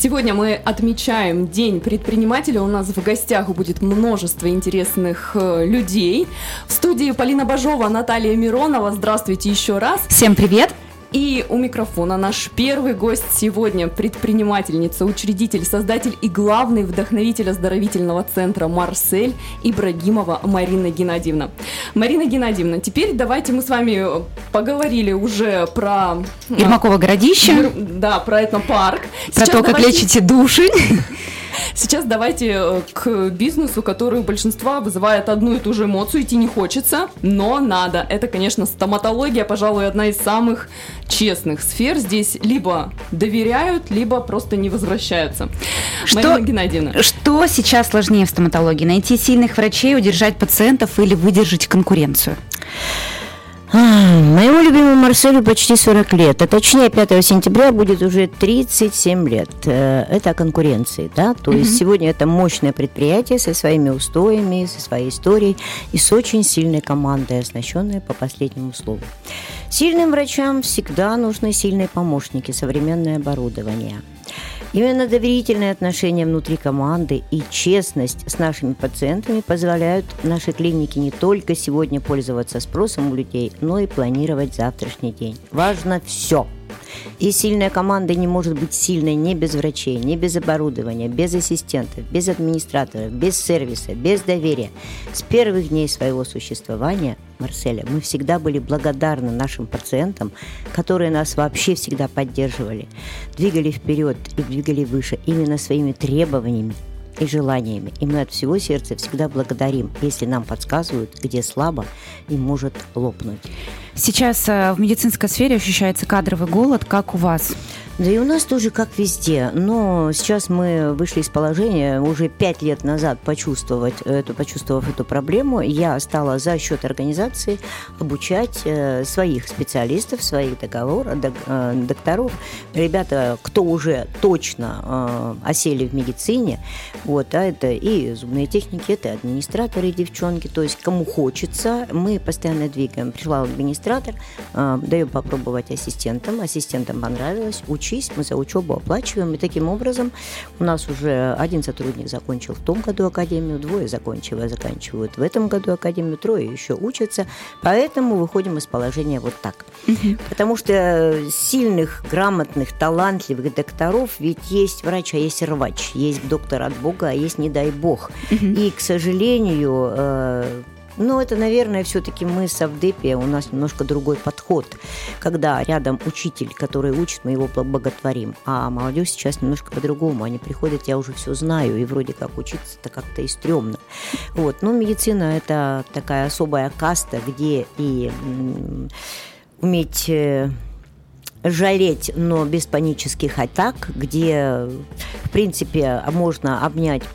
Сегодня мы отмечаем День предпринимателя. У нас в гостях будет множество интересных людей. В студии Полина Бажова, Наталья Миронова. Здравствуйте еще раз. Всем привет. И у микрофона наш первый гость сегодня — предпринимательница, учредитель, создатель и главный вдохновитель оздоровительного центра «Марсель» Ибрагимова Марина Геннадьевна. Марина Геннадьевна, теперь давайте мы с вами поговорили уже про... Ермакова городище. Да, про этнопарк. Про то, как лечите души. Сейчас давайте к бизнесу, который у большинства вызывает одну и ту же эмоцию. Идти не хочется, но надо. Это, конечно, стоматология, пожалуй, одна из самых честных сфер. Здесь либо доверяют, либо просто не возвращаются. Марина Геннадьевна. Что сейчас сложнее в стоматологии? Найти сильных врачей, удержать пациентов или выдержать конкуренцию? Моему любимому Марселю почти 40 лет, а точнее 5 сентября будет уже 37 лет. Это о конкуренции, да, то есть сегодня это мощное предприятие со своими устоями, со своей историей и с очень сильной командой, оснащенной по последнему слову. Сильным врачам всегда нужны сильные помощники, современное оборудование. Именно доверительные отношения внутри команды и честность с нашими пациентами позволяют нашей клинике не только сегодня пользоваться спросом у людей, но и планировать завтрашний день. Важно все. И сильная команда не может быть сильной ни без врачей, ни без оборудования, без ассистентов, без администраторов, без сервиса, без доверия. С первых дней своего существования Марселя мы всегда были благодарны нашим пациентам, которые нас вообще всегда поддерживали, двигали вперед и двигали выше именно своими требованиями и желаниями. И мы от всего сердца всегда благодарим, если нам подсказывают, где слабо и может лопнуть. Сейчас в медицинской сфере ощущается кадровый голод, как у вас? Да и у нас тоже как везде, но сейчас мы вышли из положения, уже 5 лет назад почувствовав эту проблему, я стала за счет организации обучать своих специалистов, своих докторов, ребята, кто уже точно осели в медицине, вот, а это и зубные техники, это администраторы, девчонки, то есть кому хочется, мы постоянно двигаем. Пришла администратор, даем попробовать ассистентам понравилось, учись, мы за учебу оплачиваем, и таким образом у нас уже 1 сотрудник закончил в том году академию, 2 заканчивают в этом году академию, 3 еще учатся, поэтому выходим из положения вот так. Потому что сильных, грамотных, талантливых докторов ведь есть врач, а есть рвач, есть доктор от Бога, а есть не дай Бог. И, к сожалению, это, наверное, все-таки мы с Авдепия, у нас немножко другой подход, когда рядом учитель, который учит, мы его боготворим, а молодежь сейчас немножко по-другому, они приходят, я уже все знаю, и вроде как учиться-то как-то и стрёмно. Вот. Но медицина – это такая особая каста, где и уметь жалеть, но без панических атак, где, в принципе, можно обнять